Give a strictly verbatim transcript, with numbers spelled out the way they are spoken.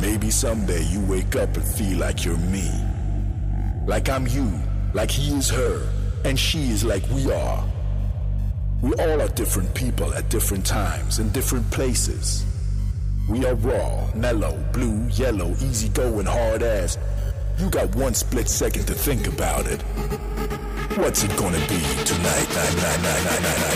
Maybe someday you wake up and feel like you're me. Like I'm you, like he is her, and she is like we are. We all are different people at different times in different places. We are raw, mellow, blue, yellow, easygoing, hard ass. You got one split second to think about it. What's it gonna be tonight? Night, night, night, night, night, night.